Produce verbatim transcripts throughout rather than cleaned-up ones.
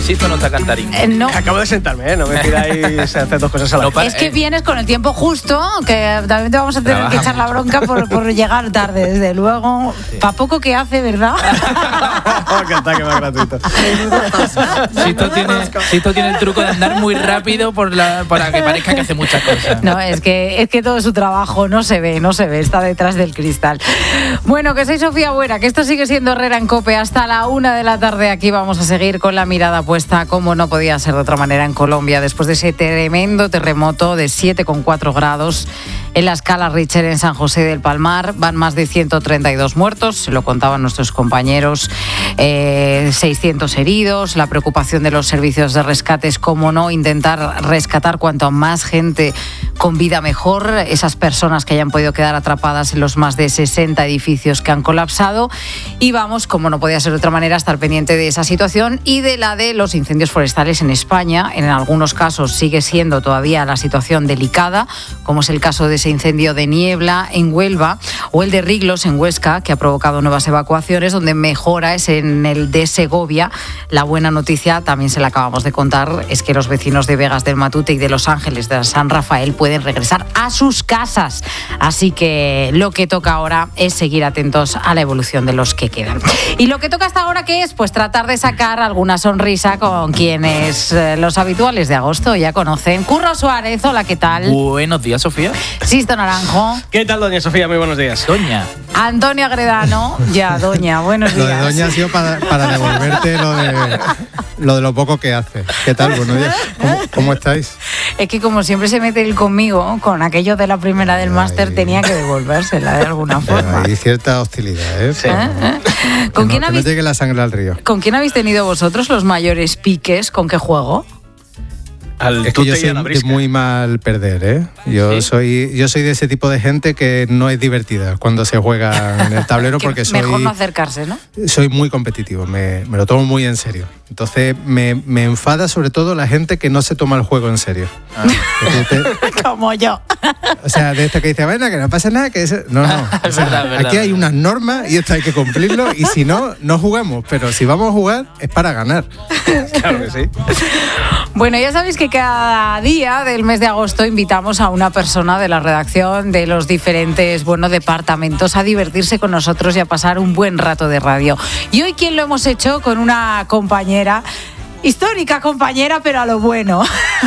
Sisto no está cantarín. Eh, no. Acabo de sentarme, ¿eh? No me pidáis hacer dos cosas a la No, vez. para- Es que vienes con el tiempo justo, que también te vamos a tener Trabaja que echar la bronca por, por llegar tarde, desde luego. Pa' poco que hace, ¿verdad? Oh, qué ataque más gratuito. Sisto tiene, Sisto tiene el truco de andar muy rápido por la, para que parezca que hace muchas cosas. No, es que, es que todo su trabajo no se ve, no se ve, está detrás del cristal. Bueno, que soy Sofía Buera, que esto sigue siendo Herrera en COPE hasta la una de la tarde. Aquí vamos a seguir con la mirada puesta, como no podía ser de otra manera, en Colombia, después de ese tremendo terremoto de siete coma cuatro grados en la escala Richter en San José del Palmar. Van más de ciento treinta y dos muertos, se lo contaban nuestros compañeros, eh, seiscientos heridos. La preocupación de los servicios de rescate es, cómo no, intentar rescatar cuanto más gente con vida mejor, esas personas que hayan podido quedar atrapadas en los más de sesenta edificios que han colapsado. Y vamos, como no podía ser de otra manera, a estar pendiente de esa situación y de la de los incendios forestales en España. En algunos casos sigue siendo todavía la situación delicada, como es el caso de ese incendio de Niebla en Huelva o el de Riglos en Huesca, que ha provocado nuevas evacuaciones. Donde mejora es en el de Segovia. La buena noticia, también se la acabamos de contar, es que los vecinos de Vegas del Matute y de Los Ángeles de San Rafael pueden regresar a sus casas. Así que lo que toca ahora es seguir atentos a la evolución de los que quedan. Y lo que toca hasta ahora, ¿qué es? Pues tratar de sacar alguna sonrisa con quienes eh, los habituales de agosto ya conocen. Curro Suárez, hola, ¿qué tal? Buenos días, Sofía. Sisto Naranjo. ¿Qué tal, doña Sofía? Muy buenos días. Doña. Antonio Agredano. Ya, doña, buenos Lo días. de Doña ha sido para, para devolverte lo de, lo de lo poco que hace. ¿Qué tal? Buenos días. ¿Cómo, cómo estáis? Es que como siempre se mete él conmigo, con aquello de la primera del máster, Ay. tenía que devolvérsela de alguna forma. Hay cierta hostilidad, ¿eh? Sí. ¿Eh? ¿Eh? Que ¿Con no, quién que no habéis llegue la sangre al río. ¿Con quién habéis tenido vosotros los mayores piques? ¿Con qué juego? Al Es que yo tute y a soy la de brisca. muy mal perder, ¿eh? Yo ¿Sí? soy yo soy de ese tipo de gente que no es divertida cuando se juega en el tablero, Que porque soy, mejor no acercarse, ¿no? soy muy competitivo, me, me lo tomo muy en serio. Entonces me, me enfada sobre todo la gente que no se toma el juego en serio. Ah. Es decir, te- Como yo. O sea, de esta que dice, bueno, que no pasa nada, que eso... No, no. O Es sea, verdad, es verdad, aquí hay verdad. unas normas y esto hay que cumplirlo, y si no, no jugamos. Pero si vamos a jugar, es para ganar. Claro que sí. Bueno, ya sabéis que cada día del mes de agosto invitamos a una persona de la redacción de los diferentes, bueno, departamentos a divertirse con nosotros y a pasar un buen rato de radio. Y hoy, ¿quién lo hemos hecho? Con una compañera, histórica compañera, pero a lo bueno,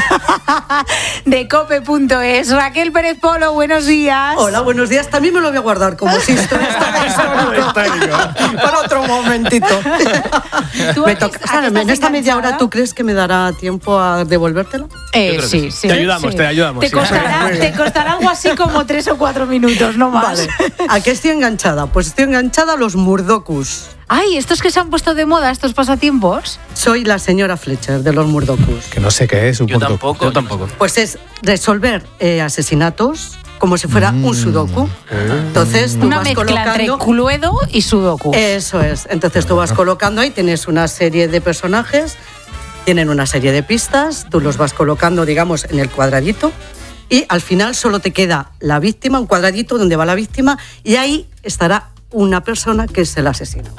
de cope punto es. Raquel Pérez Polo, buenos días. Hola, buenos días. También me lo voy a guardar como si esto está histórico. Para otro momentito. ¿Tú Me a qué- toca- a qué Sara, estás en esta media enganchada? hora, ¿tú crees que me dará tiempo a devolvértela? Eh, Yo creo que sí, sí. sí. Te ayudamos, sí. te ayudamos, Te sí. costará, Muy bien. te costará algo así como tres o cuatro minutos, no más. Vale. ¿A qué estoy enganchada? Pues estoy enganchada a los murdokus. Ay, estos que se han puesto de moda, estos pasatiempos. Soy la señora Fletcher de los murdokus. Que no sé qué es un Yo punto. tampoco. Yo tampoco. Pues es resolver eh, asesinatos como si fuera un sudoku. Entonces tú Una vas mezcla entre colocando... Cluedo y Sudoku. Eso es. Entonces tú vas colocando ahí, tienes una serie de personajes, tienen una serie de pistas, tú los vas colocando, digamos, en el cuadradito y al final solo te queda la víctima, un cuadradito donde va la víctima y ahí estará una persona que es el asesino.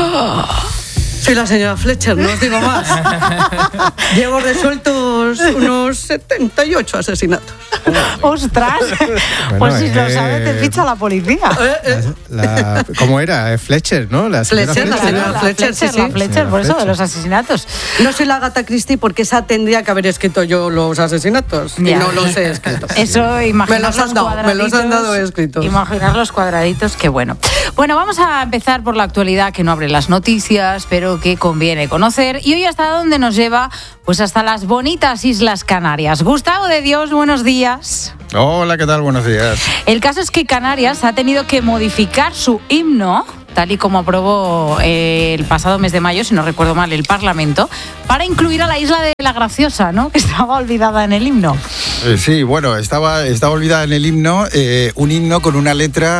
Soy la señora Fletcher, no os digo más. Llevo resueltos unos setenta y ocho asesinatos. ¡Ostras! Bueno, Pues si lo eh, sabes, te ficha la policía. Eh, eh, La- ¿Cómo era? Es Fletcher, ¿no? La señora Fletcher, la Fletcher. señora La Fletcher, sí, la sí. Fletcher, Señora por eso, de Fletcher. los asesinatos. No soy la Agatha Christie porque esa tendría que haber escrito yo los asesinatos. Ya. Y no los he escrito. Eso, imaginar Me los han los dado, me cuadraditos. los han dado escritos. Imaginar los cuadraditos, qué bueno. Bueno, vamos a empezar por la actualidad, que no abre las noticias, pero que conviene conocer. Y hoy, ¿hasta dónde nos lleva? Pues hasta las bonitas Islas Canarias. Gustavo de Dios, buenos días. Hola, ¿qué tal? Buenos días. El caso es que Canarias ha tenido que modificar su himno, tal y como aprobó eh, el pasado mes de mayo, si no recuerdo mal, el Parlamento, para incluir a la isla de La Graciosa, ¿no? Que estaba olvidada en el himno. Eh, sí, bueno, estaba, estaba olvidada en el himno, eh, un himno con una letra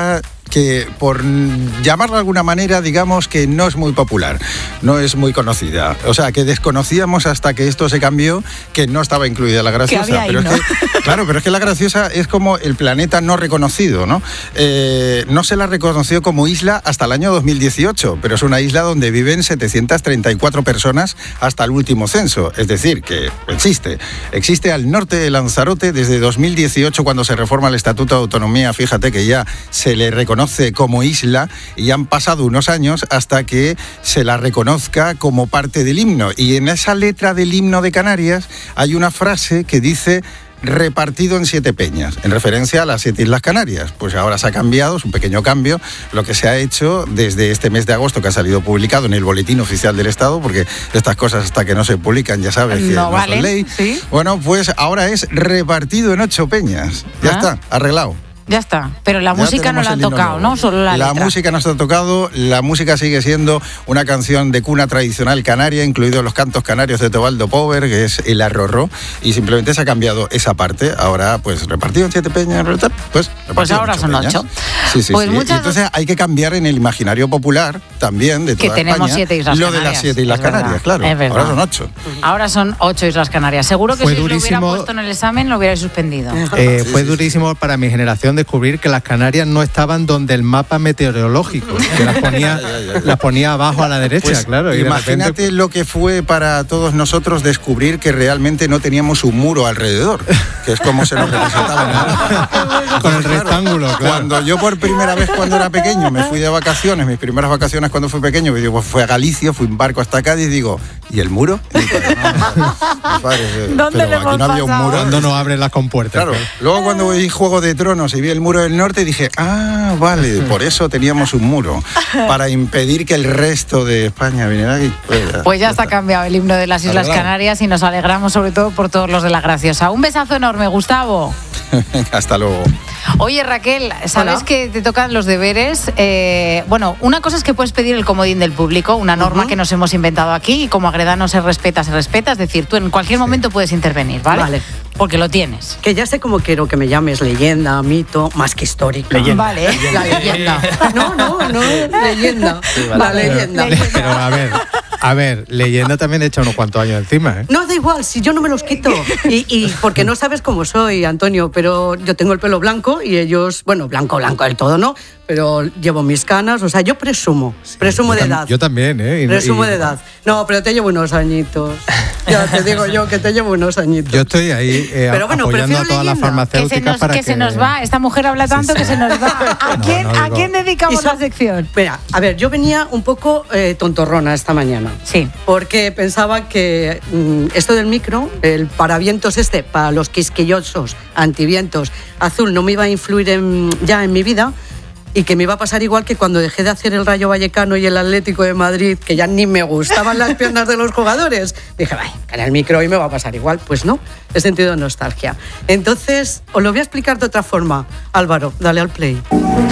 que por llamarla de alguna manera, digamos que no es muy popular, no es muy conocida. O sea, que desconocíamos hasta que esto se cambió, que no estaba incluida la graciosa. Que había pero himno. es que, claro, pero es que la graciosa es como el planeta no reconocido, ¿no? Eh, no se la reconoció como isla hasta el año dos mil dieciocho, pero es una isla donde viven setecientas treinta y cuatro personas hasta el último censo. Es decir, que existe. Existe al norte de Lanzarote desde dos mil dieciocho, cuando se reforma el Estatuto de Autonomía. Fíjate que ya se le reconoce como isla y ya han pasado unos años hasta que se la reconozca como parte del himno. Y en esa letra del himno de Canarias hay una frase que dice: repartido en siete peñas, en referencia a las siete Islas Canarias. Pues ahora se ha cambiado, es un pequeño cambio, lo que se ha hecho desde este mes de agosto, que ha salido publicado en el Boletín Oficial del Estado, porque estas cosas hasta que no se publican ya sabes que No no, vale, son ley. ¿sí? Bueno, pues ahora es repartido en ocho peñas. Ya Ah. está, arreglado. Ya está. Pero la Ya música no tenemos la han el himno tocado, nuevo. ¿no? Solo la, La letra. música no se ha tocado, la música sigue siendo una canción de cuna tradicional canaria, incluidos los cantos canarios de Teobaldo Pover, que es el arrorró, y simplemente se ha cambiado esa parte. Ahora, pues, repartido en siete peñas, pues, repartido Pues en ahora son peñas. ocho. Sí, sí, Pues sí. muchas- Y entonces hay que cambiar en el imaginario popular también de Que toda tenemos España, siete Islas lo de Canarias, las siete Islas es verdad, Canarias, claro. es verdad. Ahora son ocho. Ahora son ocho Islas Canarias. Seguro que Fue si os lo hubiera durísimo. puesto en el examen lo hubierais suspendido. Eh, fue durísimo para mi generación descubrir que las Canarias no estaban donde el mapa meteorológico, que las ponía, las ponía abajo a la derecha, Pues, claro. Y de imagínate repente, lo que fue para todos nosotros descubrir que realmente no teníamos un muro alrededor, que es como se nos representaba. ¿no? con el rectángulo, claro. Cuando yo por primera vez cuando era pequeño me fui de vacaciones, mis primeras vacaciones cuando fui pequeño, me digo, pues fui a Galicia, fui en barco hasta Cádiz, y digo, ¿y el muro? Y mi padre, "No, mi padre, eh, ¿Dónde pero le aquí hemos no había un pasado? muro. cuando no abren las compuertas. Claro, luego cuando vi Juego de Tronos y vi el muro del norte dije, ah, vale, por eso teníamos un muro, para impedir que el resto de España viniera aquí. Pues ya, Pues ya está cambiado el himno de las Islas Arreglado. Canarias y nos alegramos sobre todo por todos los de la Graciosa. Un besazo enorme, Gustavo. Hasta luego. Oye, Raquel, ¿sabes Hola. que te tocan los deberes? Eh, bueno, una cosa es que puedes pedir el comodín del público, una norma Ujú. que nos hemos inventado aquí, y como Agredano se respeta, se respeta. Es decir, tú en cualquier momento puedes intervenir, ¿vale? Vale. Porque lo tienes. Que ya sé cómo quiero que me llames, leyenda, mito, más que histórica. Leyenda. Vale. La leyenda. No, no, no, leyenda. La Vale. leyenda. Pero a ver, a ver, leyenda también he hecho unos cuantos años encima, ¿eh? No, da igual, si yo no me los quito. Y, y porque no sabes cómo soy, Antonio, pero yo tengo el pelo blanco y ellos, bueno, blanco, blanco del todo, ¿no? Pero llevo mis canas, o sea, yo presumo, presumo Yo de tam- edad. Yo también, ¿eh? Y- Presumo y- de edad. No, pero te llevo unos añitos. Ya te digo yo que te llevo unos añitos. Yo estoy ahí eh, Pero bueno, apoyando a prefiero todas las leyenda. Que se, farmacéuticas nos, para que se nos va. Esta mujer habla tanto que se nos va. ¿A, No, quién, no ¿a digo- quién dedicamos Y so- la sección? Mira, a ver, yo venía un poco eh, tontorrona esta mañana. Sí. Porque pensaba que mm, esto del micro, el paravientos este, para los quisquillosos, antivientos, azul, no me iba a influir en- ya en mi vida y que me iba a pasar igual que cuando dejé de hacer el Rayo Vallecano y el Atlético de Madrid, que ya ni me gustaban las piernas de los jugadores. Dije, vaya, en el micro hoy me va a pasar igual. Pues no, he sentido nostalgia. Entonces, os lo voy a explicar de otra forma. Álvaro, dale al play.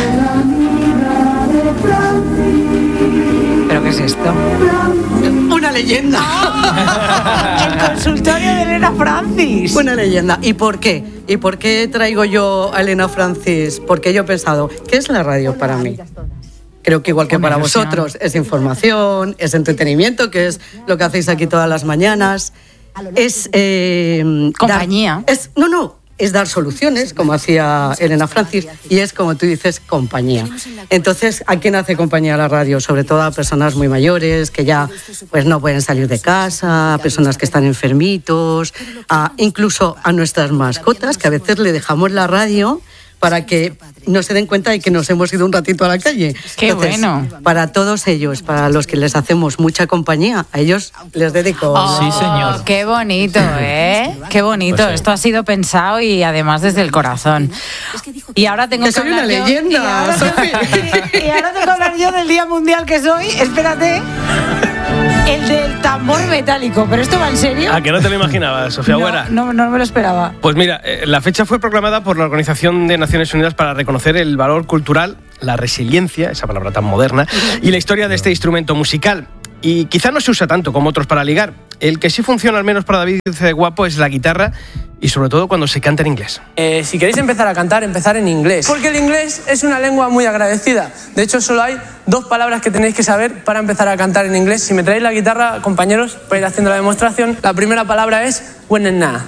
¿Pero qué es esto? Una leyenda. El consultorio de Elena Francis. Una leyenda. ¿Y por qué? ¿Y por qué traigo yo a Elena Francis? Porque yo he pensado, ¿qué es la radio para mí? Creo que igual que Una para ilusión. vosotros, es información, es entretenimiento, que es lo que hacéis aquí todas las mañanas. Es... eh, dar- Compañía. es, no, no, es dar soluciones, como hacía Elena Francis, y es, como tú dices, compañía. Entonces, ¿a quién hace compañía la radio? Sobre todo a personas muy mayores, que ya pues no pueden salir de casa, a personas que están enfermitos, a, incluso a nuestras mascotas, que a veces le dejamos la radio para que no se den cuenta de que nos hemos ido un ratito a la calle. Qué bueno. Para todos ellos, para los que les hacemos mucha compañía, a ellos les dedico... Oh, Sí, señor. Qué bonito, ¿eh? Qué bonito. Pues sí. Esto ha sido pensado y además desde el corazón. Y ahora tengo Que que soy hablar una yo- leyenda, y ahora, Sofi. y ahora tengo que hablar yo del Día Mundial que soy. Espérate. El del tambor metálico. ¿Pero esto va en serio? ¿A que no te lo imaginabas, Sofía no, Buera? no, no me lo esperaba. Pues mira, eh, la fecha fue proclamada por la Organización de Naciones Unidas para reconocer el valor cultural, la resiliencia, esa palabra tan moderna, y la historia de este instrumento musical. Y quizá no se usa tanto como otros para ligar. El que sí funciona al menos para David de Guapo es la guitarra y sobre todo cuando se canta en inglés. Eh, si queréis empezar a cantar, empezar en inglés. Porque el inglés es una lengua muy agradecida. De hecho, solo hay dos palabras que tenéis que saber para empezar a cantar en inglés. Si me traéis la guitarra, compañeros, para ir haciendo la demostración, la primera palabra es wanna.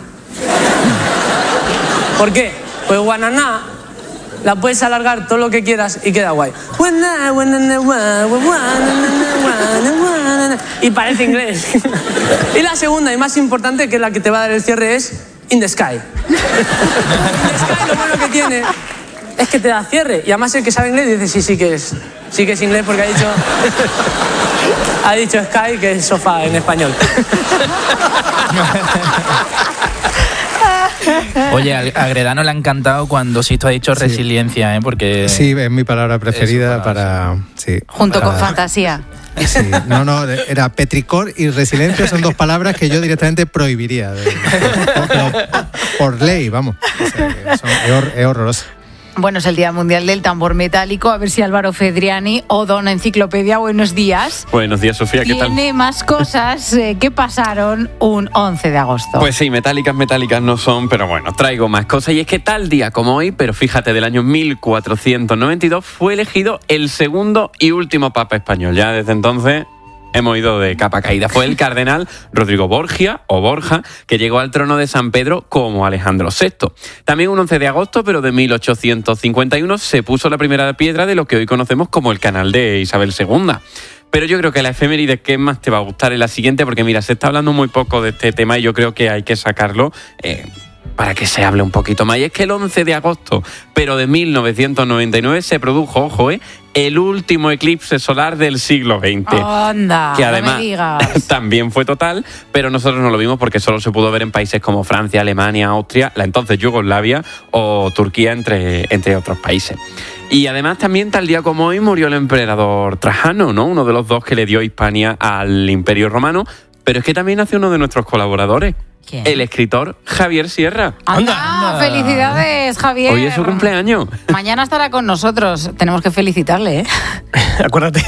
¿Por qué? Pues wanna la puedes alargar todo lo que quieras y queda guay. Y parece inglés. Y la segunda y más importante, que es la que te va a dar el cierre, es In the Sky. In the Sky lo bueno que tiene es que te da cierre. Y además el que sabe inglés dice sí, sí que es, sí que es inglés porque ha dicho, ha dicho Sky, que es sofá en español. Oye, a Gredano le ha encantado cuando Sisto ha dicho resiliencia, ¿eh? Porque sí, es mi palabra preferida para... Sí, junto para, con fantasía. Sí, no, no, era petricor y resiliencia, son dos palabras que yo directamente prohibiría. De, por, por ley, vamos. O sea, son, es, hor, es horroroso. Bueno, es el Día Mundial del Tambor Metálico. A ver si Álvaro Fedriani o Don Enciclopedia, buenos días. Buenos días, Sofía, ¿qué tal? Tiene más cosas eh, que pasaron un once de agosto. Pues sí, metálicas, metálicas no son, pero bueno, traigo más cosas. Y es que tal día como hoy, pero fíjate, del año mil cuatrocientos noventa y dos, fue elegido el segundo y último papa español. Ya desde entonces hemos ido de capa caída. Fue el cardenal Rodrigo Borgia, o Borja, que llegó al trono de San Pedro como Alejandro sexto. También un once de agosto, pero de mil ochocientos cincuenta y uno, se puso la primera piedra de lo que hoy conocemos como el canal de Isabel segunda. Pero yo creo que la efeméride que más te va a gustar es la siguiente, porque mira, se está hablando muy poco de este tema y yo creo que hay que sacarlo eh, para que se hable un poquito más. Y es que el once de agosto, pero de mil novecientos noventa y nueve, se produjo, ojo, eh, el último eclipse solar del siglo veinte. Anda, que además no me digas. También fue total, pero nosotros no lo vimos porque solo se pudo ver en países como Francia, Alemania, Austria, la entonces Yugoslavia o Turquía, entre, entre otros países. Y además también tal día como hoy murió el emperador Trajano, ¿no? Uno de los dos que le dio Hispania al Imperio Romano, pero es que también nació uno de nuestros colaboradores. ¿Quién? El escritor Javier Sierra. ¡Anda! ¡Anda! ¡Felicidades, Javier! Hoy es su cumpleaños. Mañana estará con nosotros. Tenemos que felicitarle, ¿eh? Acuérdate.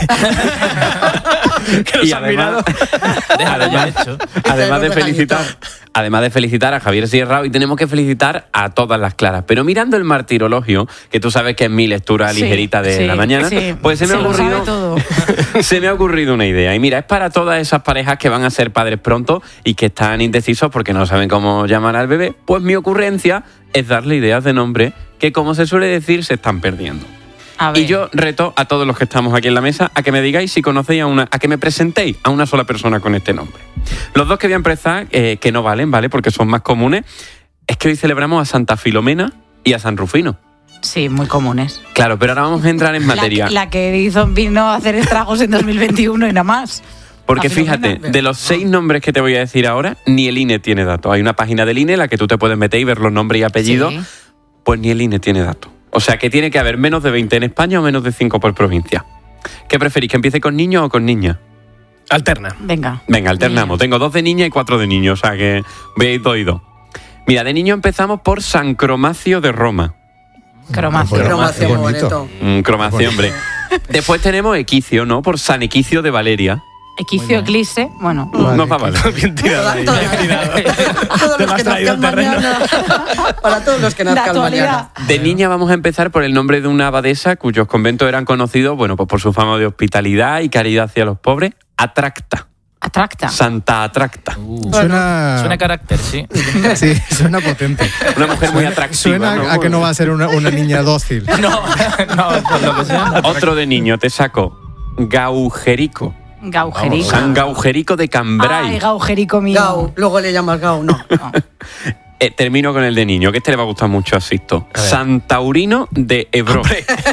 Que nos y han además, además, además de felicitar, además de felicitar a Javier Sierra, hoy tenemos que felicitar a todas las claras. Pero mirando el martirologio, que tú sabes que es mi lectura sí, ligerita de sí, la mañana, sí, pues se me, ha ocurrido, se me ha ocurrido una idea. Y mira, es para todas esas parejas que van a ser padres pronto y que están indecisos porque no saben cómo llamar al bebé. Pues mi ocurrencia es darle ideas de nombre que, como se suele decir, se están perdiendo. Y yo reto a todos los que estamos aquí en la mesa a que me digáis si conocéis a una, a que me presentéis a una sola persona con este nombre. Los dos que voy a empezar, eh, que no valen, ¿vale? Porque son más comunes, es que hoy celebramos a Santa Filomena y a San Rufino. Sí, muy comunes. Claro, pero ahora vamos a entrar en materia. La, la que hizo vino a hacer estragos en dos mil veintiuno y nada más. Porque fíjate, de los seis nombres que te voy a decir ahora, ni el I N E tiene datos. Hay una página del I N E en la que tú te puedes meter y ver los nombres y apellidos. Sí. Pues ni el I N E tiene datos. O sea, que tiene que haber menos de veinte en España o menos de cinco por provincia. ¿Qué preferís, que empiece con niños o con niñas? Alterna. Venga. Venga, alternamos. Tengo dos de niña y cuatro de niños, o sea que voy a ir dos y dos. Mira, de niño empezamos por San Cromacio de Roma. Cromacio. Cromacio, Cromacio muy bonito. Mm, Cromacio, hombre. Después tenemos Equicio, ¿no? Por San Equicio de Valeria. Equicio, Eclipse, bueno. Vale. No va vale. Bien tirado. Bien tirado. Todos los que nazcan mañana. Para todos los que nazcan mañana. De niña vamos a empezar por el nombre de una abadesa cuyos conventos eran conocidos, bueno, pues por su fama de hospitalidad y caridad hacia los pobres. Atracta. Atracta. Santa Atracta. Uh, suena... suena carácter, sí. Sí, suena potente. Una mujer muy atractiva. Suena ¿no? a que no va a ser una, una niña dócil. No, no, por lo que sea. Otro de niño, te saco. Gaujerico. Gaujerico. San Gaujerico de Cambrai. Ay, Gaujerico mío. Gau, luego le llamas Gau, no. no. Eh, termino con el de niño, que este le va a gustar mucho a Sisto. San Taurino de Ebro.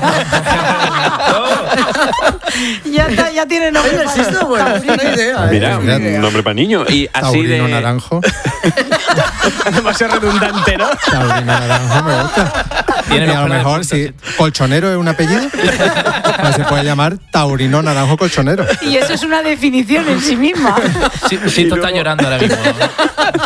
ya, está, ya tiene nombre. Oye, para Sisto, bueno, es una idea. Mira, es una un idea. nombre para niño. Y así Taurino de... naranjo. Demasiado redundante, ¿no? Taurino naranjo me gusta. Tiene y a lo mejor, si colchonero es un apellido, pues se puede llamar Taurino naranjo colchonero. Y eso es una definición en sí misma. Sí, sí, tú estás llorando ahora mismo.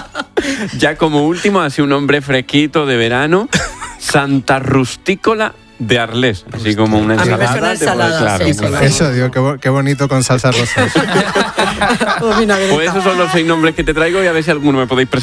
Ya como último, así un hombre fresquito de verano, Santa Rustícola de Arles, así como una A mí me ensalada. suena te puede- ensalada, claro, sí, claro. sí. Eso, digo, qué, bo- qué bonito con salsa rosa. O vinagreta. Pues esos son los seis nombres que te traigo y a ver si alguno me podéis presentar.